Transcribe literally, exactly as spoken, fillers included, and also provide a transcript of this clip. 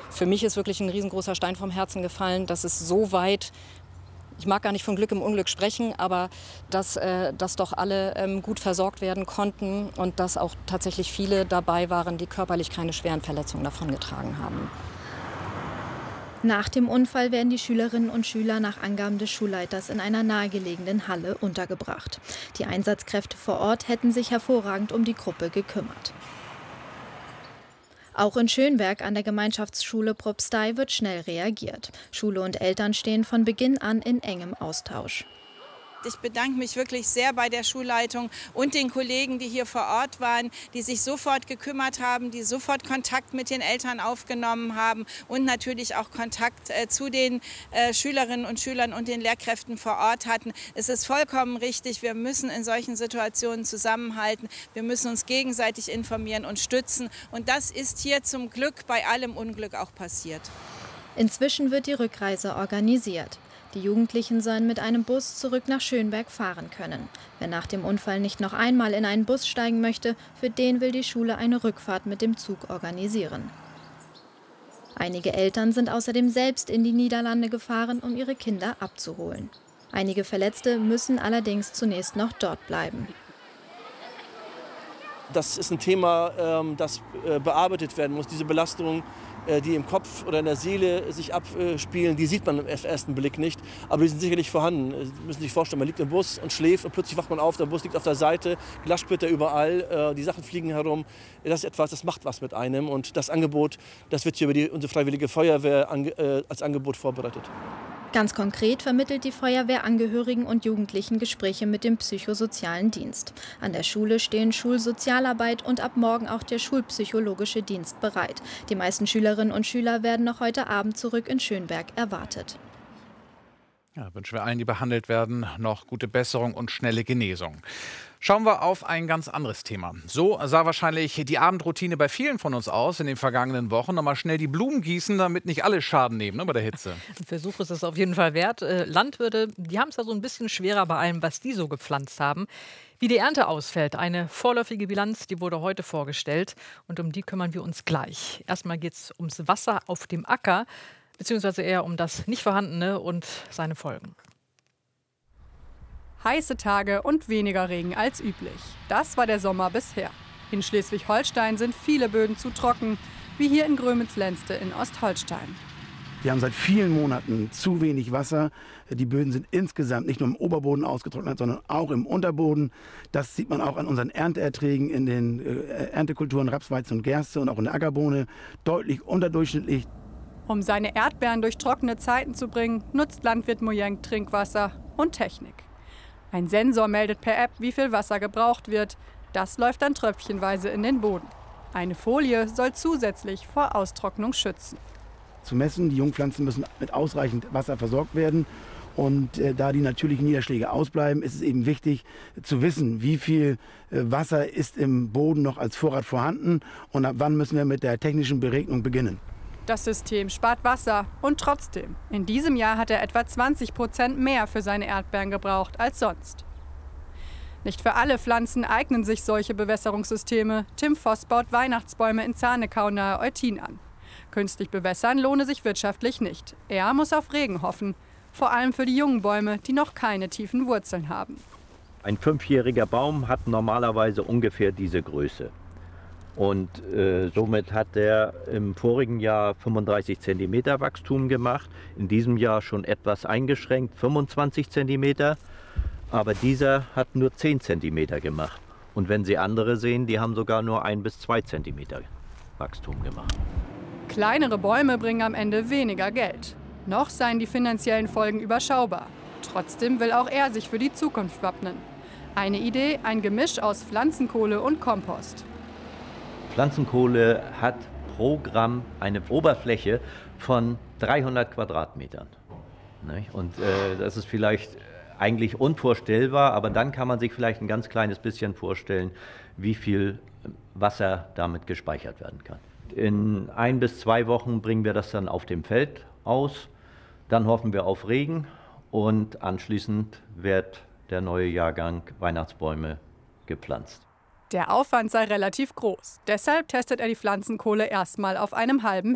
für mich ist wirklich ein riesengroßer Stein vom Herzen gefallen, dass es so weit, ich mag gar nicht von Glück im Unglück sprechen, aber dass, äh, dass doch alle ähm, gut versorgt werden konnten und dass auch tatsächlich viele dabei waren, die körperlich keine schweren Verletzungen davongetragen haben. Nach dem Unfall werden die Schülerinnen und Schüler nach Angaben des Schulleiters in einer nahegelegenen Halle untergebracht. Die Einsatzkräfte vor Ort hätten sich hervorragend um die Gruppe gekümmert. Auch in Schönberg an der Gemeinschaftsschule Propstei wird schnell reagiert. Schule und Eltern stehen von Beginn an in engem Austausch. Ich bedanke mich wirklich sehr bei der Schulleitung und den Kollegen, die hier vor Ort waren, die sich sofort gekümmert haben, die sofort Kontakt mit den Eltern aufgenommen haben und natürlich auch Kontakt äh, zu den äh, Schülerinnen und Schülern und den Lehrkräften vor Ort hatten. Es ist vollkommen richtig, wir müssen in solchen Situationen zusammenhalten, wir müssen uns gegenseitig informieren und stützen. Und das ist hier zum Glück bei allem Unglück auch passiert. Inzwischen wird die Rückreise organisiert. Die Jugendlichen sollen mit einem Bus zurück nach Schönberg fahren können. Wer nach dem Unfall nicht noch einmal in einen Bus steigen möchte, für den will die Schule eine Rückfahrt mit dem Zug organisieren. Einige Eltern sind außerdem selbst in die Niederlande gefahren, um ihre Kinder abzuholen. Einige Verletzte müssen allerdings zunächst noch dort bleiben. Das ist ein Thema, das bearbeitet werden muss. Diese Belastungen, die im Kopf oder in der Seele sich abspielen, die sieht man im ersten Blick nicht. Aber die sind sicherlich vorhanden. Sie müssen sich vorstellen, man liegt im Bus und schläft und plötzlich wacht man auf, der Bus liegt auf der Seite, Glassplitter überall, die Sachen fliegen herum. Das ist etwas, das macht was mit einem. Und das Angebot, das wird hier über die, unsere Freiwillige Feuerwehr als Angebot vorbereitet. Ganz konkret vermittelt die Feuerwehr Angehörigen und Jugendlichen Gespräche mit dem psychosozialen Dienst. An der Schule stehen Schulsozialarbeit und ab morgen auch der schulpsychologische Dienst bereit. Die meisten Schülerinnen und Schüler werden noch heute Abend zurück in Schönberg erwartet. Ja, wünschen wir allen, die behandelt werden, noch gute Besserung und schnelle Genesung. Schauen wir auf ein ganz anderes Thema. So sah wahrscheinlich die Abendroutine bei vielen von uns aus in den vergangenen Wochen. Nochmal schnell die Blumen gießen, damit nicht alle Schaden nehmen, ne, bei der Hitze. Ein Versuch ist es auf jeden Fall wert. Äh, Landwirte, die haben es ja so ein bisschen schwerer bei allem, was die so gepflanzt haben. Wie die Ernte ausfällt, eine vorläufige Bilanz, die wurde heute vorgestellt. Und um die kümmern wir uns gleich. Erstmal geht es ums Wasser auf dem Acker, beziehungsweise eher um das nicht vorhandene und seine Folgen. Heiße Tage und weniger Regen als üblich. Das war der Sommer bisher. In Schleswig-Holstein sind viele Böden zu trocken, wie hier in Grömitz-Lenste in Ostholstein. Wir haben seit vielen Monaten zu wenig Wasser. Die Böden sind insgesamt nicht nur im Oberboden ausgetrocknet, sondern auch im Unterboden. Das sieht man auch an unseren Ernteerträgen in den Erntekulturen Raps, Weizen und Gerste und auch in der Ackerbohne. Deutlich unterdurchschnittlich. Um seine Erdbeeren durch trockene Zeiten zu bringen, nutzt Landwirt Mojang Trinkwasser und Technik. Ein Sensor meldet per App, wie viel Wasser gebraucht wird. Das läuft dann tröpfchenweise in den Boden. Eine Folie soll zusätzlich vor Austrocknung schützen. Zu messen, die Jungpflanzen müssen mit ausreichend Wasser versorgt werden. Und äh, da die natürlichen Niederschläge ausbleiben, ist es eben wichtig zu wissen, wie viel äh, Wasser ist im Boden noch als Vorrat vorhanden und ab wann müssen wir mit der technischen Beregnung beginnen. Das System spart Wasser und trotzdem, in diesem Jahr hat er etwa zwanzig Prozent mehr für seine Erdbeeren gebraucht als sonst. Nicht für alle Pflanzen eignen sich solche Bewässerungssysteme. Tim Voss baut Weihnachtsbäume in Zarnekau nahe Eutin an. Künstlich bewässern lohne sich wirtschaftlich nicht. Er muss auf Regen hoffen, vor allem für die jungen Bäume, die noch keine tiefen Wurzeln haben. Ein fünfjähriger Baum hat normalerweise ungefähr diese Größe. Und äh, somit hat er im vorigen Jahr fünfunddreißig Zentimeter Wachstum gemacht, in diesem Jahr schon etwas eingeschränkt, fünfundzwanzig Zentimeter. Aber dieser hat nur zehn Zentimeter gemacht. Und wenn Sie andere sehen, die haben sogar nur ein bis zwei Zentimeter Wachstum gemacht. Kleinere Bäume bringen am Ende weniger Geld. Noch seien die finanziellen Folgen überschaubar. Trotzdem will auch er sich für die Zukunft wappnen. Eine Idee, ein Gemisch aus Pflanzenkohle und Kompost. Pflanzenkohle hat pro Gramm eine Oberfläche von dreihundert Quadratmetern. Und äh, das ist vielleicht eigentlich unvorstellbar, aber dann kann man sich vielleicht ein ganz kleines bisschen vorstellen, wie viel Wasser damit gespeichert werden kann. In ein bis zwei Wochen bringen wir das dann auf dem Feld aus. Dann hoffen wir auf Regen und anschließend wird der neue Jahrgang Weihnachtsbäume gepflanzt. Der Aufwand sei relativ groß. Deshalb testet er die Pflanzenkohle erstmal auf einem halben